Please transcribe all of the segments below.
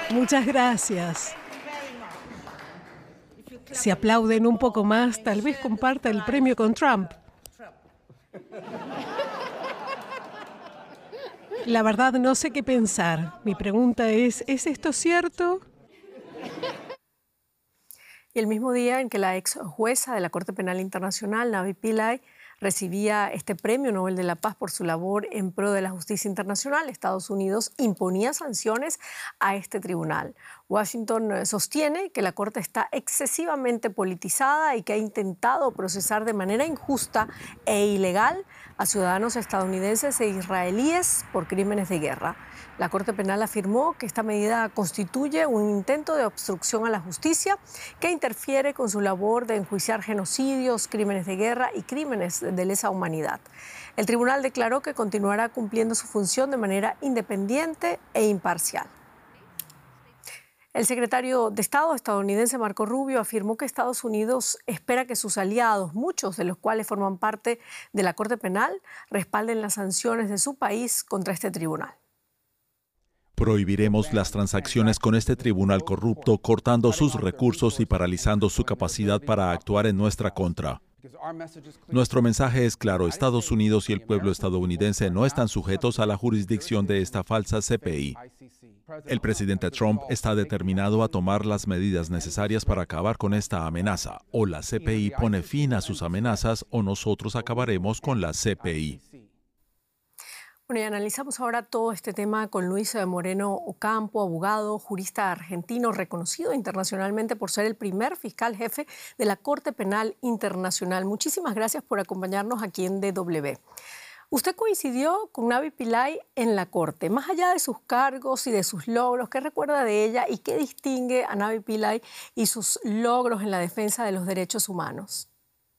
Muchas gracias. Si aplauden un poco más, tal vez comparta el premio con Trump. La verdad, no sé qué pensar. Mi pregunta ¿es esto cierto? Y el mismo día en que la ex jueza de la Corte Penal Internacional, Navi Pillay, recibía este Premio Nobel de la Paz por su labor en pro de la justicia internacional, Estados Unidos imponía sanciones a este tribunal. Washington sostiene que la Corte está excesivamente politizada y que ha intentado procesar de manera injusta e ilegal a ciudadanos estadounidenses e israelíes por crímenes de guerra. La Corte Penal afirmó que esta medida constituye un intento de obstrucción a la justicia que interfiere con su labor de enjuiciar genocidios, crímenes de guerra y crímenes de lesa humanidad. El tribunal declaró que continuará cumpliendo su función de manera independiente e imparcial. El secretario de Estado estadounidense Marco Rubio afirmó que Estados Unidos espera que sus aliados, muchos de los cuales forman parte de la Corte Penal, respalden las sanciones de su país contra este tribunal. Prohibiremos las transacciones con este tribunal corrupto, cortando sus recursos y paralizando su capacidad para actuar en nuestra contra. Nuestro mensaje es claro: Estados Unidos y el pueblo estadounidense no están sujetos a la jurisdicción de esta falsa CPI. El presidente Trump está determinado a tomar las medidas necesarias para acabar con esta amenaza. O la CPI pone fin a sus amenazas o nosotros acabaremos con la CPI. Bueno, y analizamos ahora todo este tema con Luis Moreno Ocampo, abogado, jurista argentino, reconocido internacionalmente por ser el primer fiscal jefe de la Corte Penal Internacional. Muchísimas gracias por acompañarnos aquí en DW. Usted coincidió con Navi Pillay en la Corte. Más allá de sus cargos y de sus logros, ¿qué recuerda de ella y qué distingue a Navi Pillay y sus logros en la defensa de los derechos humanos?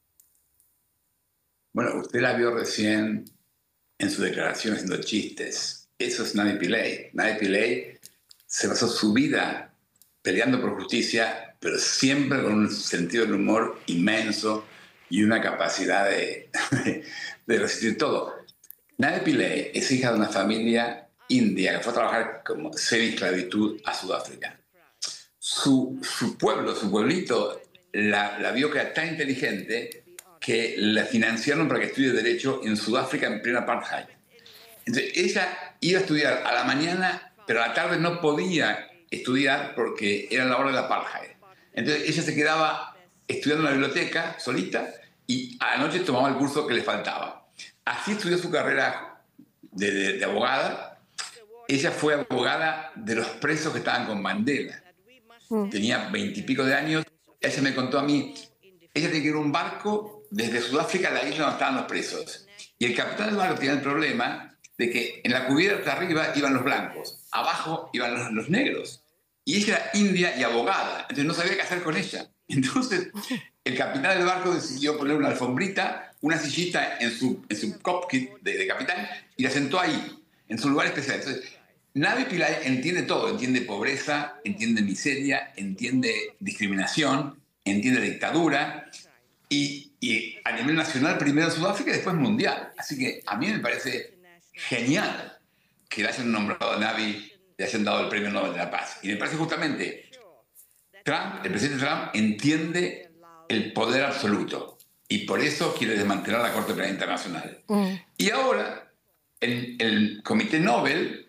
Bueno, usted la vio recién en su declaración haciendo chistes. Eso es Navi Pillay. Navi Pillay se basó su vida peleando por justicia, pero siempre con un sentido del humor inmenso y una capacidad de resistir todo. Navi Pillay es hija de una familia india que fue a trabajar como semi-esclavitud a Sudáfrica. Su pueblo, su pueblito, la vio que era tan inteligente que la financiaron para que estudie Derecho en Sudáfrica en plena apartheid. Entonces, ella iba a estudiar a la mañana, pero a la tarde no podía estudiar porque era la hora de la apartheid. Entonces, ella se quedaba estudiando en la biblioteca solita y a la noche tomaba el curso que le faltaba. Así estudió su carrera de abogada. Ella fue abogada de los presos que estaban con Mandela. Tenía 20 y pico de años. Ella me contó a mí, ella tenía que ir en un barco desde Sudáfrica a la isla donde estaban los presos. Y el capitán del barco tenía el problema de que en la cubierta arriba iban los blancos, abajo iban los negros. Y ella era india y abogada, entonces no sabía qué hacer con ella. Entonces el capitán del barco decidió poner una alfombrita, una sillita en su cockpit de capitán y la sentó ahí, en su lugar especial. Entonces, Navi Pillay entiende todo, entiende pobreza, entiende miseria, entiende discriminación, entiende dictadura y a nivel nacional primero en Sudáfrica y después mundial. Así que a mí me parece genial que le hayan nombrado a Navi, le hayan dado el Premio Nobel de la Paz. Y me parece justamente el presidente Trump entiende el poder absoluto y por eso quiere desmantelar la Corte Penal Internacional. Y ahora el Comité Nobel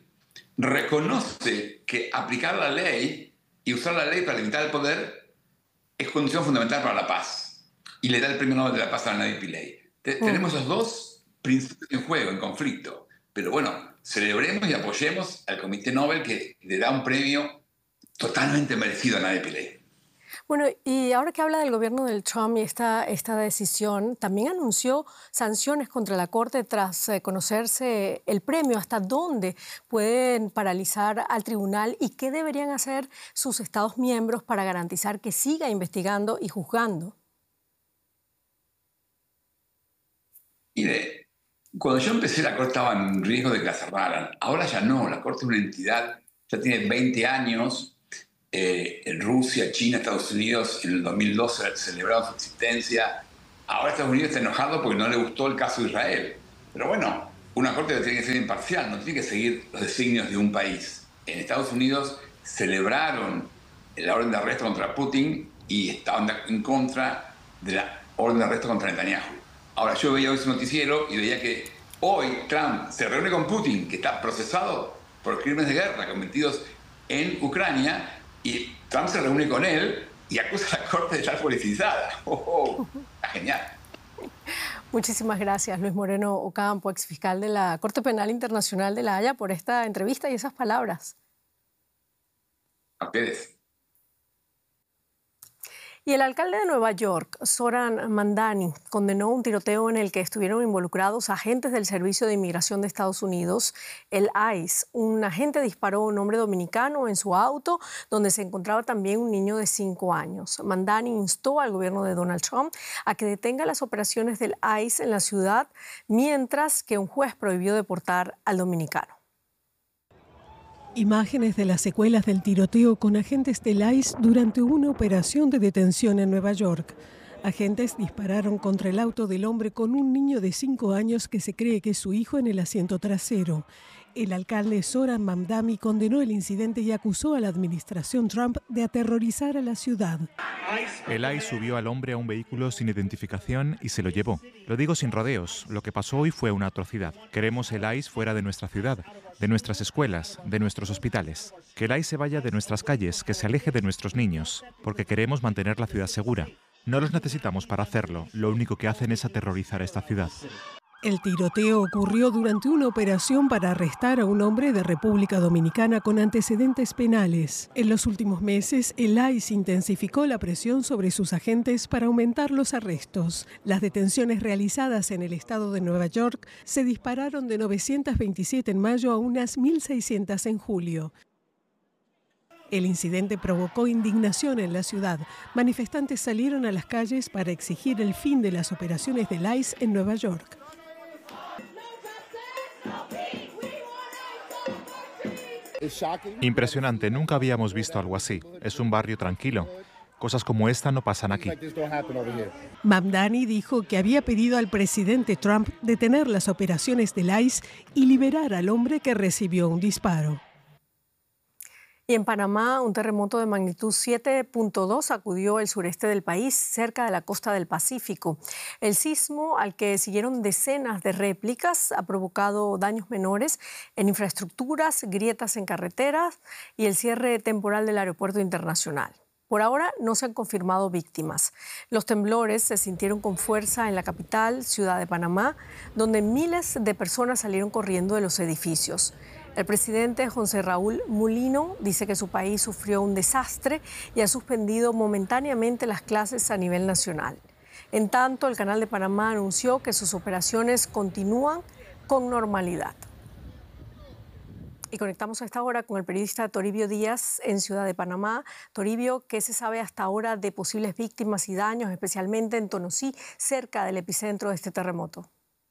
reconoce que aplicar la ley y usar la ley para limitar el poder es condición fundamental para la paz. Y le da el Premio Nobel de la Paz a Navi Pillay. Tenemos esos dos principios en juego, en conflicto. Pero bueno, celebremos y apoyemos al Comité Nobel que le da un premio totalmente merecido a Navi Pillay. Bueno, y ahora que habla del gobierno del Trump y esta decisión, también anunció sanciones contra la Corte tras conocerse el premio. ¿Hasta dónde pueden paralizar al tribunal y qué deberían hacer sus Estados miembros para garantizar que siga investigando y juzgando? Mire, cuando yo empecé la Corte estaba en riesgo de que la cerraran. Ahora ya no, la Corte es una entidad, ya tiene 20 años. En Rusia, China, Estados Unidos en el 2012 celebraron su existencia. Ahora Estados Unidos está enojado porque no le gustó el caso de Israel. Pero bueno, una Corte tiene que ser imparcial, no tiene que seguir los designios de un país. En Estados Unidos celebraron la orden de arresto contra Putin y estaban en contra de la orden de arresto contra Netanyahu. Ahora, yo veía hoy su noticiero y veía que hoy Trump se reúne con Putin, que está procesado por crímenes de guerra cometidos en Ucrania, y Trump se reúne con él y acusa a la Corte de estar politizada. Está genial. Muchísimas gracias, Luis Moreno Ocampo, exfiscal de la Corte Penal Internacional de La Haya, por esta entrevista y esas palabras. A ustedes. Y el alcalde de Nueva York, Zoran Mamdani, condenó un tiroteo en el que estuvieron involucrados agentes del Servicio de Inmigración de Estados Unidos, el ICE. Un agente disparó a un hombre dominicano en su auto, donde se encontraba también un niño de 5 años. Mamdani instó al gobierno de Donald Trump a que detenga las operaciones del ICE en la ciudad, mientras que un juez prohibió deportar al dominicano. Imágenes de las secuelas del tiroteo con agentes del ICE durante una operación de detención en Nueva York. Agentes dispararon contra el auto del hombre con un niño de 5 años que se cree que es su hijo en el asiento trasero. El alcalde Zoran Mamdani condenó el incidente y acusó a la administración Trump de aterrorizar a la ciudad. El ICE subió al hombre a un vehículo sin identificación y se lo llevó. Lo digo sin rodeos, lo que pasó hoy fue una atrocidad. Queremos el ICE fuera de nuestra ciudad, de nuestras escuelas, de nuestros hospitales. Que el ICE se vaya de nuestras calles, que se aleje de nuestros niños, porque queremos mantener la ciudad segura. No los necesitamos para hacerlo, lo único que hacen es aterrorizar a esta ciudad. El tiroteo ocurrió durante una operación para arrestar a un hombre de República Dominicana con antecedentes penales. En los últimos meses, el ICE intensificó la presión sobre sus agentes para aumentar los arrestos. Las detenciones realizadas en el estado de Nueva York se dispararon de 927 en mayo a unas 1.600 en julio. El incidente provocó indignación en la ciudad. Manifestantes salieron a las calles para exigir el fin de las operaciones del ICE en Nueva York. Impresionante, nunca habíamos visto algo así. Es un barrio tranquilo. Cosas como esta no pasan aquí. Mamdani dijo que había pedido al presidente Trump detener las operaciones del ICE y liberar al hombre que recibió un disparo. Y en Panamá, un terremoto de magnitud 7.2 sacudió el sureste del país, cerca de la costa del Pacífico. El sismo, al que siguieron decenas de réplicas, ha provocado daños menores en infraestructuras, grietas en carreteras y el cierre temporal del aeropuerto internacional. Por ahora no se han confirmado víctimas. Los temblores se sintieron con fuerza en la capital, Ciudad de Panamá, donde miles de personas salieron corriendo de los edificios. El presidente José Raúl Mulino dice que su país sufrió un desastre y ha suspendido momentáneamente las clases a nivel nacional. En tanto, el Canal de Panamá anunció que sus operaciones continúan con normalidad. Y conectamos a esta hora con el periodista Toribio Díaz en Ciudad de Panamá. Toribio, ¿qué se sabe hasta ahora de posibles víctimas y daños, especialmente en Tonosí, cerca del epicentro de este terremoto?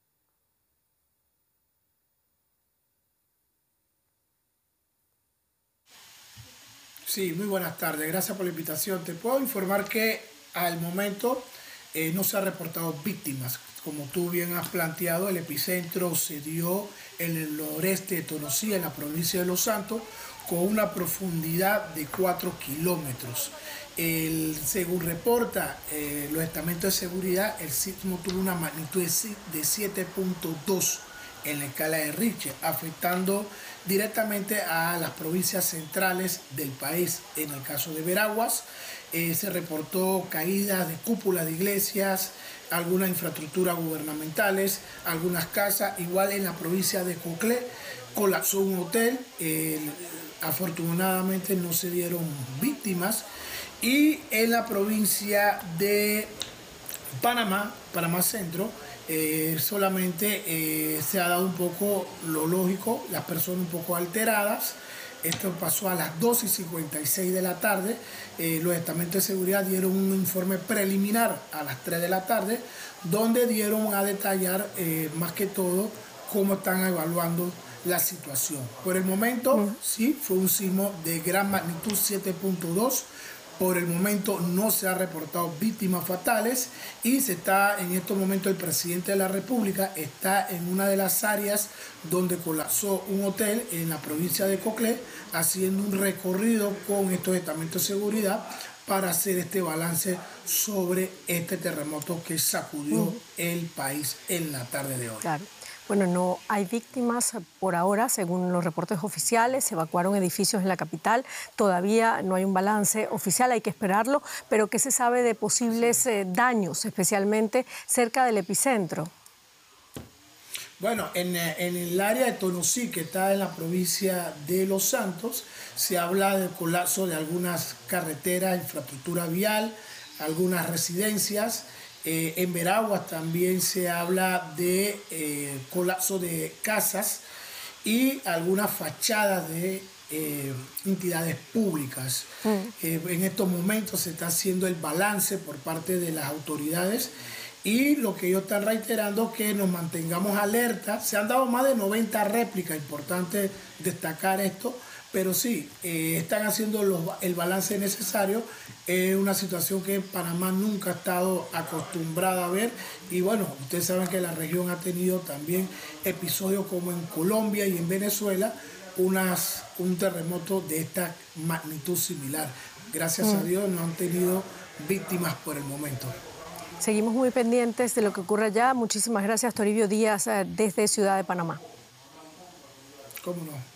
Sí, muy buenas tardes. Gracias por la invitación. Te puedo informar que al momento no se han reportado víctimas. Como tú bien has planteado, el epicentro se dio en el noreste de Tonosí, en la provincia de Los Santos, con una profundidad de 4 kilómetros. Según reporta los estamentos de seguridad, el sismo tuvo una magnitud de 7.2 en la escala de Richter, afectando directamente a las provincias centrales del país. En el caso de Veraguas, se reportó caídas de cúpulas de iglesias, algunas infraestructuras gubernamentales, algunas casas. Igual en la provincia de Coclé colapsó un hotel, afortunadamente no se dieron víctimas. Y en la provincia de Panamá, Panamá Centro, solamente se ha dado un poco lo lógico, las personas un poco alteradas. Esto pasó a las 2:56 de la tarde. Los estamentos de seguridad dieron un informe preliminar a las 3 de la tarde, donde dieron a detallar más que todo cómo están evaluando la situación. Por el momento, sí, fue un sismo de gran magnitud 7.2, Por el momento no se han reportado víctimas fatales y en estos momentos el presidente de la República está en una de las áreas donde colapsó un hotel en la provincia de Coclé, haciendo un recorrido con estos estamentos de seguridad para hacer este balance sobre este terremoto que sacudió el país en la tarde de hoy. Claro. Bueno, no hay víctimas por ahora, según los reportes oficiales. Se evacuaron edificios en la capital. Todavía no hay un balance oficial, hay que esperarlo. Pero ¿qué se sabe de posibles daños, especialmente cerca del epicentro? Bueno, en el área de Tonosí, que está en la provincia de Los Santos, se habla del colapso de algunas carreteras, infraestructura vial, algunas residencias. En Veraguas también se habla de colapso de casas y algunas fachadas de entidades públicas. En estos momentos se está haciendo el balance por parte de las autoridades y lo que ellos están reiterando es que nos mantengamos alerta. Se han dado más de 90 réplicas, importante destacar esto, pero sí, están haciendo el balance necesario. Es una situación que Panamá nunca ha estado acostumbrada a ver. Y bueno, ustedes saben que la región ha tenido también episodios como en Colombia y en Venezuela, un terremoto de esta magnitud similar. Gracias a Dios no han tenido víctimas por el momento. Seguimos muy pendientes de lo que ocurre allá. Muchísimas gracias, Toribio Díaz, desde Ciudad de Panamá. ¿Cómo no?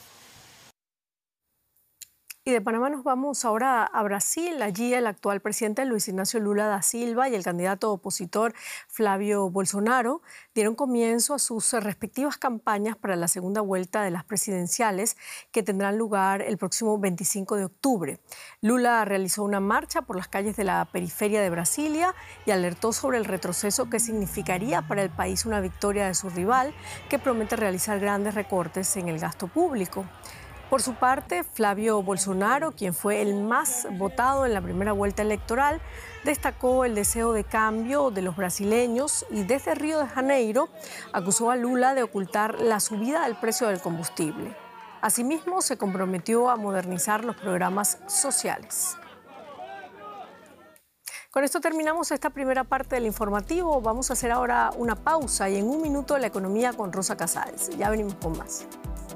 Y de Panamá nos vamos ahora a Brasil. Allí el actual presidente Luis Ignacio Lula da Silva y el candidato opositor Flavio Bolsonaro dieron comienzo a sus respectivas campañas para la segunda vuelta de las presidenciales que tendrán lugar el próximo 25 de octubre. Lula realizó una marcha por las calles de la periferia de Brasilia y alertó sobre el retroceso que significaría para el país una victoria de su rival, que promete realizar grandes recortes en el gasto público. Por su parte, Flavio Bolsonaro, quien fue el más votado en la primera vuelta electoral, destacó el deseo de cambio de los brasileños y desde Río de Janeiro acusó a Lula de ocultar la subida del precio del combustible. Asimismo, se comprometió a modernizar los programas sociales. Con esto terminamos esta primera parte del informativo. Vamos a hacer ahora una pausa y en un minuto la economía con Rosa Casares. Ya venimos con más.